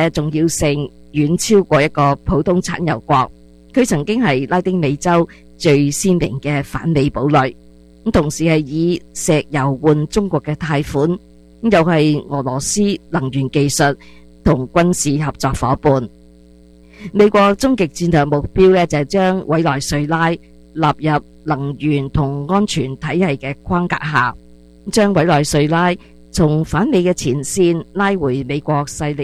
嘅重要性遠超過一個普通產油國。佢曾經係拉丁美洲最鮮明嘅反美堡壘，同時係以石油換中國嘅貸款，又係俄羅斯能源技術同軍事合作夥伴。美國終極戰略目標呢，就係將委內瑞拉納入能源同安全體系嘅框架下，將委內瑞拉從反美嘅前線拉回美國勢力